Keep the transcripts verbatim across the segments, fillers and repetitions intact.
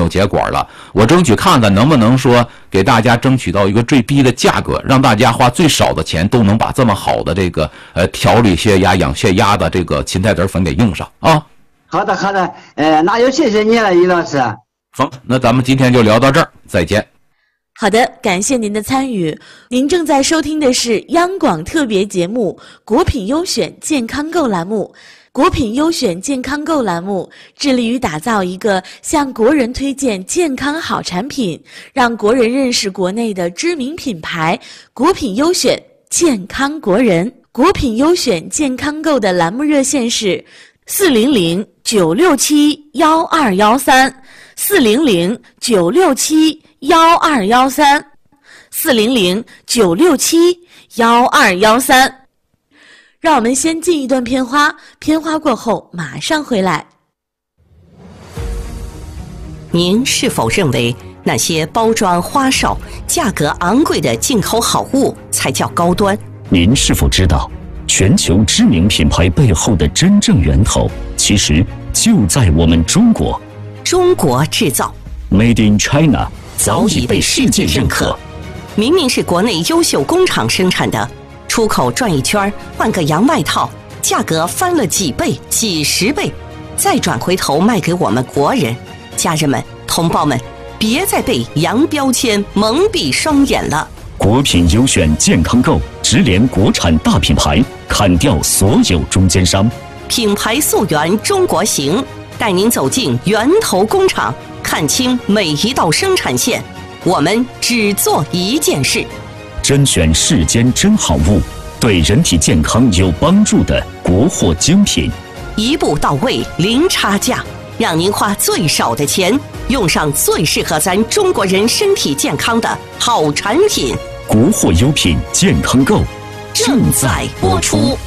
有结果了。我争取看看能不能说给大家争取到一个最低的价格，让大家花最少的钱都能把这么好的这个呃调理血压、养血压的这个芹菜籽粉给用上啊。 好的，好的，呃，那就谢谢你了，于老师。 好，那咱们今天就聊到这儿，再见。 好的，感谢您的参与。您正在收听的是央广特别节目《国品优选健康购》栏目。国品优选健康购栏目致力于打造一个向国人推荐健康好产品，让国人认识国内的知名品牌。国品优选健康国人，国品优选健康购的栏目热线是四零零九六七幺二幺三，四零零九六七幺二幺三，四零零九六七幺二幺三。让我们先进一段片花，片花过后马上回来。 您是否认为那些包装花哨、价格昂贵的进口好物才叫高端？ 您是否知道，全球知名品牌背后的真正源头，其实就在我们中国。 中国制造 ，Made in China 早已被世界认可。 明明是国内优秀工厂生产的，出口转一圈换个洋外套，价格翻了几倍、几十倍，再转回头卖给我们国人。家人们、同胞们，别再被洋标签蒙蔽双眼了。 国品优选健康购直连国产大品牌，砍掉所有中间商， 品牌溯源中国行，带您走进源头工厂，看清每一道生产线。我们只做一件事， 甄选世间真好物，对人体健康有帮助的国货精品， 一步到位，零差价，让您花最少的钱，用上最适合咱中国人身体健康的好产品。 国货优品健康购正在播出。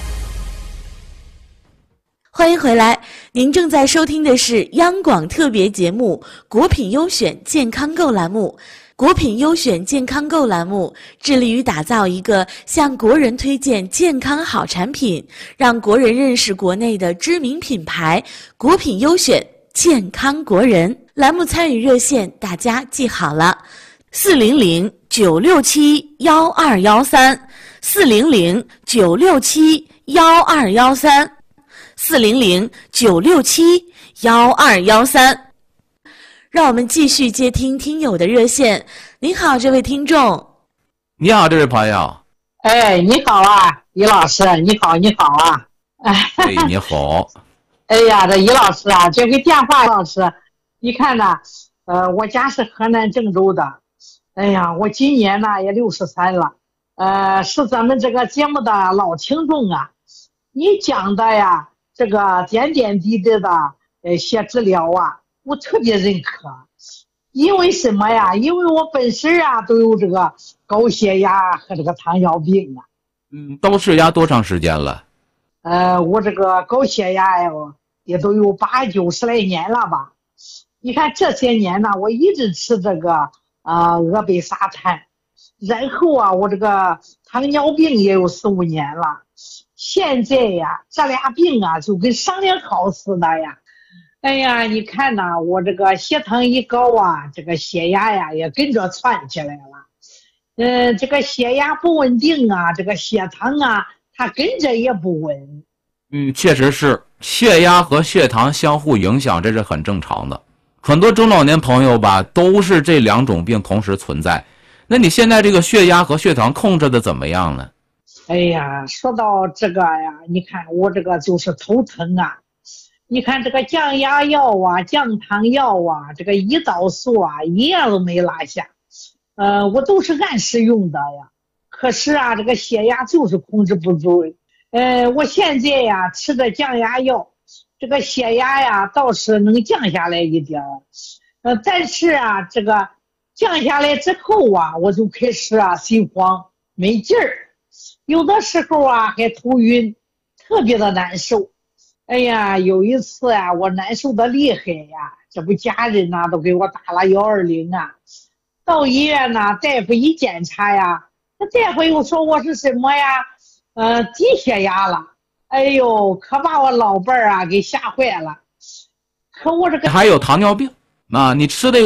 欢迎回来，您正在收听的是央广特别节目《国品优选健康购》栏目。国品优选健康购栏目致力于打造一个向国人推荐健康好产品，让国人认识国内的知名品牌。国品优选健康国人栏目参与热线大家记好了，四零零九六七幺二幺三，四零零九六七幺二幺三，四零零九六七幺二幺三。让我们继续接听听友的热线。您好，这位听众。 你好，这位朋友。 哎，你好啊，于老师，你好，你好啊。 哎，你好。 哎呀，这于老师啊，这个电话老师，你看呢，呃，我家是河南郑州的。哎呀，我今年呢也六十三了，呃，是咱们这个节目的老听众啊。你讲的呀，这个点点滴滴的呃血治疗啊，我特别认可。因为什么呀？因为我本身啊都有这个高血压和这个糖尿病啊。 嗯，高血压多长时间了？ 呃，我这个高血压呀，也都有八九十来年了吧。你看这些年呢，我一直吃这个啊阿贝沙滩，然后啊，我这个糖尿病也有四五年了。现在呀，这俩病啊就跟商量好似的呀。哎呀，你看呐，我这个血糖一高啊，这个血压呀也跟着窜起来了。嗯、呃，这个血压不稳定啊，这个血糖啊，它跟着也不稳。 嗯，确实是血压和血糖相互影响，这是很正常的。很多中老年朋友吧，都是这两种病同时存在。那你现在这个血压和血糖控制的怎么样呢？ 哎呀，说到这个呀，你看我这个就是头疼啊。你看这个降压药啊，降糖药啊，这个胰岛素啊，一样都没落下。呃，我都是按时用的呀。可是啊，这个血压就是控制不住。呃，我现在呀吃的降压药，这个血压呀倒是能降下来一点。呃，但是啊，这个降下来之后啊，我就开始啊心慌没劲儿，有的时候啊还头晕，特别的难受。哎呀，有一次啊，我难受的厉害呀，这不家人呐、啊、都给我打了幺二零啊。到医院呢，大夫一检查呀，那大夫又说我是什么呀？呃，低血压了。哎呦，可把我老伴儿啊给吓坏了。可我这个还有糖尿病啊，你吃的